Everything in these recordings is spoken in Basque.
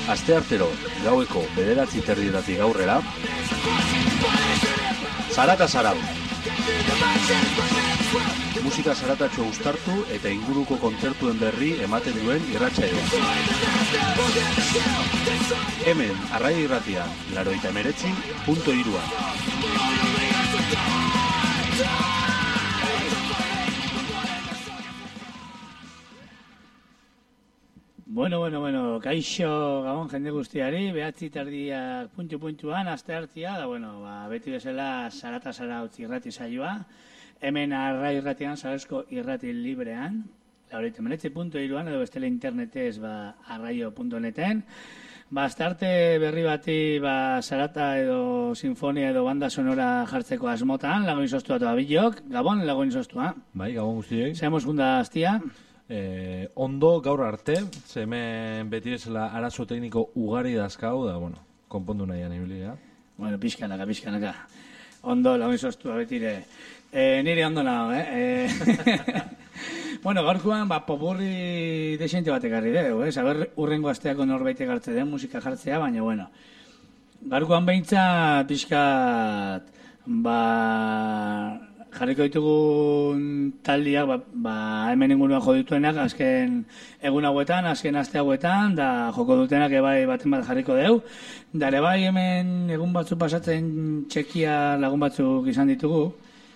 Asteartero, gaueko 9:30 aurrera, Zarata Zarau. Musika zaratatxo uztartu eta inguruko kontzertuen berri ematen duen irratsaioa. Hemen, Arraia Irratian, 89.3. Bueno, kaixo gabon jende guztiari, 9:30 puntu-puntuan, asteartea, da beti bezala Zarata Zarautz irrati saioa, hemen Arraia Irratian, Zarauzko irrati librean, 89.3 edo bestela internetez arraio.neten, astearte berri bati Zarata edo sinfonia edo banda sonora jartzeko asmotan, lagun izostua toa bilok, gabon lagun izostua. Bai, gabon guztiek. Zeamos gunda astia. Ondo gaur arte, hemen beti bezala arazo tekniko ugari dazkau, da, konpondu nahian ibilia. Pixkanaka. Ondo, lagun izostua betire. Nire ondo nago, gaurkoan, popurri desente batek garri deu, Saber urrengo asteako norbaitek hartze den musika jartzea, baina, gaurkoan behintza pixkat, jarriko ditugun taldiak, hemen inguruan jo dituenak, azken egun hauetan, azken aste hauetan, da joko dutenak ebai baten bat jarriko deu. Da ere bai hemen egun batzuk pasatzen Txekia lagun batzuk izan ditugu.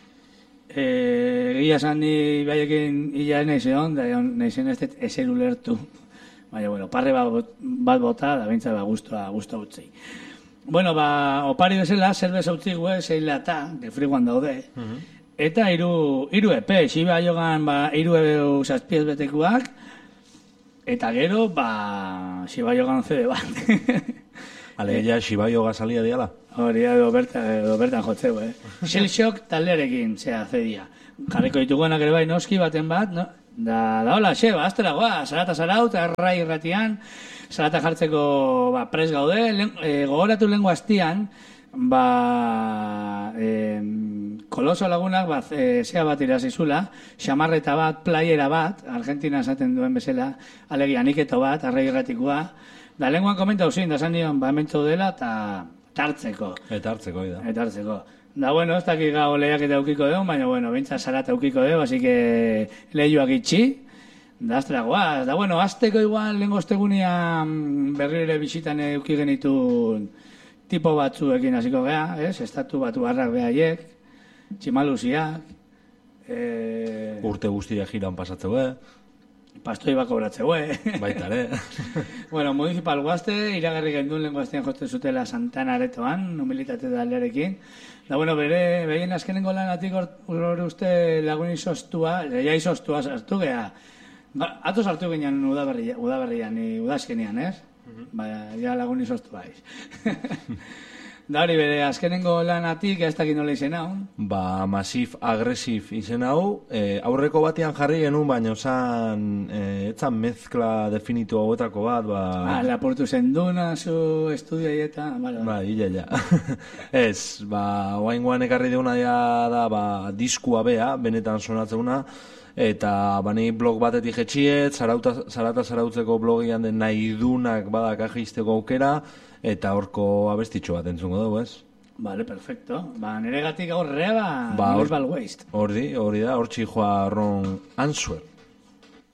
Egia esan ni baiekin hila nahi zeon, da nahi zen ez dut ezer ulertu. Baina, parre bat bota, da bintza guztua utzei. Opari bezala, zerbeza utzi gue, zeila eta, gefriguan daude. Eta iru epe, xiba jogan, iru zazpiez betekuak, eta gero, xiba jogan CD bat. Alegia, xiba joga salia diala? Hori, edo bertan jotzeu, Shellshock taldearekin, zedia. Jarriko dituguenak ere bai noski baten bat, da hola, aztera goa, Zarata Zarautz, Arraia Irratian, Zarata jartzeko pres gaude, gogoratu lehengo astian, Koloso lagunak zea bat irazizula, xamarreta bat, playera bat, Argentina esaten duen bezala, alegia niketo bat, Arraia Irratikoa, da lehenguan komenta uzin, da zan nion, hementxo dela, eta tartzeko. Eta hartzeko. Da, ez dakik gau lehiak eta eukiko deun, baina, bintza Zarata eukiko deun, así que lehioak itxi, da astragoaz. Da, azteko igual, lehenko ostegunean berrire bisitan euki genitu tipo batzuekin hasiko gea, estatu batu harrak behaiek, tximaluziak, urte guztia jiran pasatzeu, pastoi bako bratzeu, baitare. Municipal guazte, iragarri gendun lehenko aztean jotzen zutela Santana Aretoan, humilitate daldearekin. Da, behien azkenengo lanatik hor uste lagun izostua, ja izostua sartu gea. Ato sartu ginen udaberrian, udazkenian, ja lagun izoztu baiz. Da hori bere, azkenengo lanatik ez dakit nola izen hau. Masif, agresif izen hau. Aurreko batean jarri genuen, baina etzan mezkla definitu hauetako bat. Laportu zenduna, zu estudia eta... Ja. Ez, oaingoan ekarri deuna da diskua bea, benetan sonatzeuna. Eta ni blog batetik jetxiet, Zarata Zarautzeko blogian den nahi dunak badak ajisteko aukera, eta horko abestitxo bat entzungo dugu, ez? Vale, perfecto. Nire gatik aurrea, Municipal Waste. Hori da, hor txijoa Ron Answer.